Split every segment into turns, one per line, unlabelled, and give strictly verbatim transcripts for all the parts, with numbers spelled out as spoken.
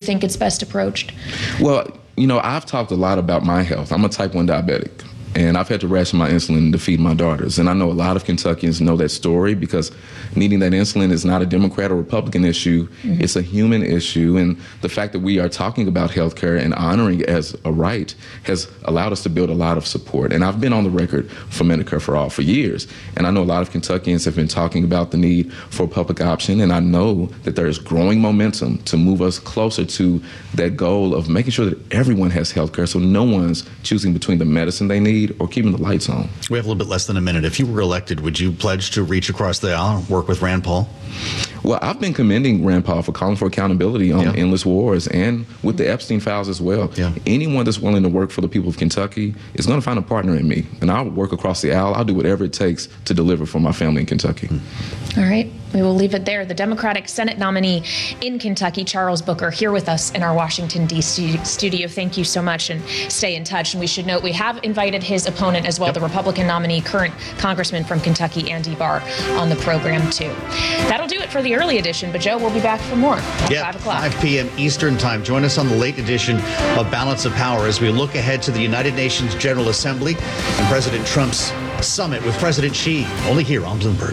think it's best approached?
Well, you know, I've talked a lot about my health. I'm a type one diabetic. And I've had to ration my insulin to feed my daughters. And I know a lot of Kentuckians know that story because needing that insulin is not a Democrat or Republican issue. Mm-hmm. It's a human issue. And the fact that we are talking about healthcare and honoring it as a right has allowed us to build a lot of support. And I've been on the record for Medicare for All for years. And I know a lot of Kentuckians have been talking about the need for a public option. And I know that there is growing momentum to move us closer to that goal of making sure that everyone has healthcare so no one's choosing between the medicine they need or keeping the lights on.
We have a little bit less than a minute. If you were elected, would you pledge to reach across the aisle and work with Rand Paul?
Well, I've been commending Rand Paul for calling for accountability on
yeah.
endless wars and with the Epstein files as well.
Yeah.
Anyone that's willing to work for the people of Kentucky is going to find a partner in me. And I'll work across the aisle. I'll do whatever it takes to deliver for my family in Kentucky.
All right. We will leave it there. The Democratic Senate nominee in Kentucky, Charles Booker, here with us in our Washington, D C studio. Thank you so much, and stay in touch. And we should note we have invited his opponent as well, yep. the Republican nominee, current Congressman from Kentucky, Andy Barr, on the program too. That'll do it for the early edition, but Joe, we'll be back for more at
yep.
five o'clock.
five p.m. Eastern Time. Join us on the late edition of Balance of Power as we look ahead to the United Nations General Assembly and President Trump's summit with President Xi, only here on Bloomberg.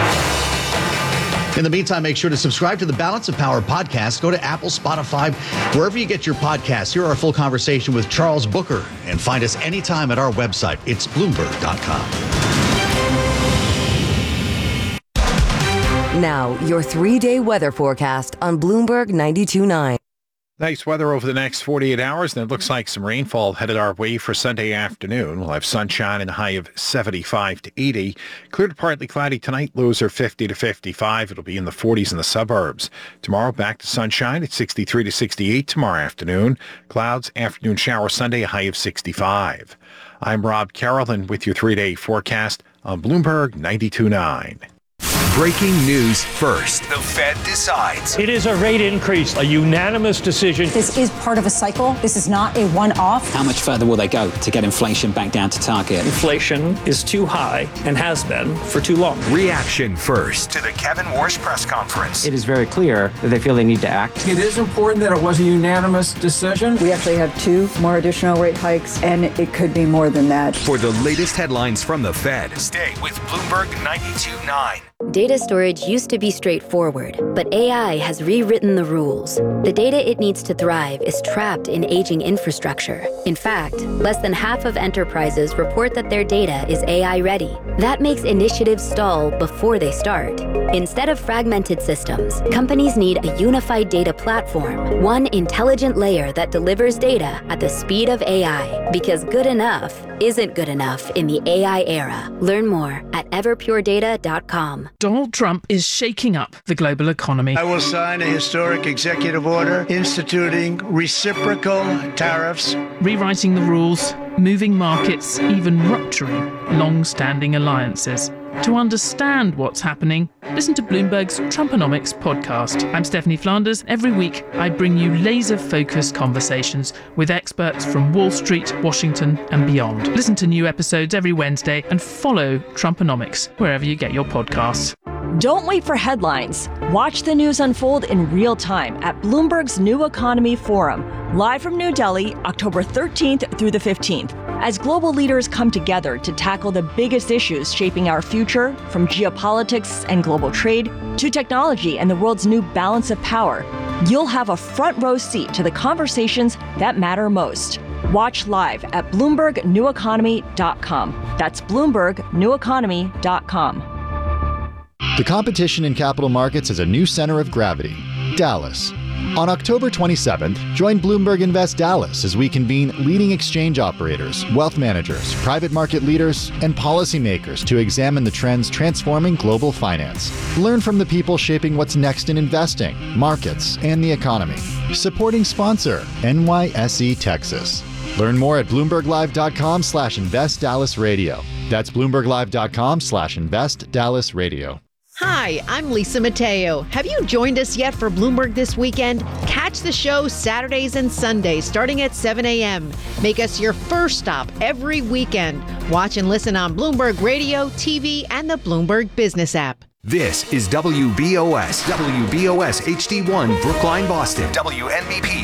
In the meantime, make sure to subscribe to the Balance of Power podcast. Go to Apple, Spotify, wherever you get your podcasts. Hear our full conversation with Charles Booker and find us anytime at our website. It's bloomberg dot com.
Now, your three-day weather forecast on Bloomberg ninety-two point nine.
Nice weather over the next forty-eight hours, and it looks like some rainfall headed our way for Sunday afternoon. We'll have sunshine and a high of seventy-five to eighty. Clear to partly cloudy tonight. Lows are fifty to fifty-five. It'll be in the forties in the suburbs. Tomorrow, back to sunshine at sixty-three to sixty-eight tomorrow afternoon. Clouds, afternoon shower Sunday, a high of sixty-five. I'm Rob Carrollton with your three-day forecast on Bloomberg ninety-two point nine.
Breaking news first. The Fed decides.
It is a rate increase, a unanimous decision.
This is part of a cycle. This is not a one-off.
How much further will they go to get inflation back down to target?
Inflation is too high and has been for too long.
Reaction first to the Kevin Warsh press conference.
It is very clear that they feel they need to act.
It is important that it was a unanimous decision.
We actually have two more additional rate hikes, and it could be more than that.
For the latest headlines from the Fed, stay with Bloomberg ninety-two point nine.
Data storage used to be straightforward, but A I has rewritten the rules. The data it needs to thrive is trapped in aging infrastructure. In fact, less than half of enterprises report that their data is A I ready. That makes initiatives stall before they start. Instead of fragmented systems, companies need a unified data platform, one intelligent layer that delivers data at the speed of A I. Because good enough isn't good enough in the A I era. Learn more at everpure data dot com.
Donald Trump is shaking up the global economy.
I will sign a historic executive order instituting reciprocal tariffs,
rewriting the rules, moving markets, even rupturing long-standing alliances. To understand what's happening, listen to Bloomberg's Trumponomics podcast. I'm Stephanie Flanders. Every week, I bring you laser-focused conversations with experts from Wall Street, Washington, and beyond. Listen to new episodes every Wednesday and follow Trumponomics wherever you get your podcasts.
Don't wait for headlines. Watch the news unfold in real time at Bloomberg's New Economy Forum, live from New Delhi, October thirteenth through the fifteenth. As global leaders come together to tackle the biggest issues shaping our future, from geopolitics and global trade to technology and the world's new balance of power, you'll have a front row seat to the conversations that matter most. Watch live at bloomberg new economy dot com. That's bloomberg new economy dot com.
The competition in capital markets has a new center of gravity, Dallas. On October twenty-seventh, join Bloomberg Invest Dallas as we convene leading exchange operators, wealth managers, private market leaders, and policymakers to examine the trends transforming global finance. Learn from the people shaping what's next in investing, markets, and the economy. Supporting sponsor, N Y S E Texas. Learn more at bloomberg live dot com slash invest dallas radio. That's bloomberg live dot com slash invest dallas radio.
Hi, I'm Lisa Mateo. Have you joined us yet for Bloomberg This Weekend? Catch the show Saturdays and Sundays starting at seven a.m. Make us your first stop every weekend. Watch and listen on Bloomberg Radio, T V, and the Bloomberg Business app.
This is W B O S, W B O S H D one, Brookline, Boston, W N B P